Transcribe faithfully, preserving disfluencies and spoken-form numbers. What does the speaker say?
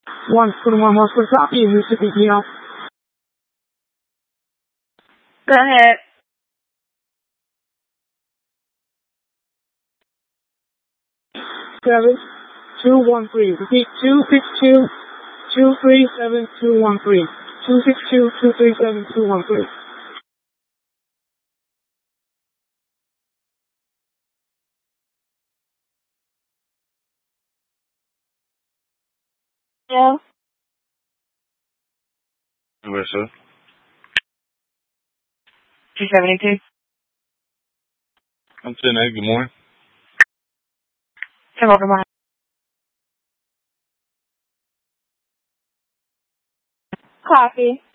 One for one more for copy and Mister P P L. Go ahead. Seven two one three. Repeat two six two two three seven two one three. Two six two two three seven two one three. Yeah. What's up? Two seventy two. I'm ten eight. Good morning. Come over my coffee.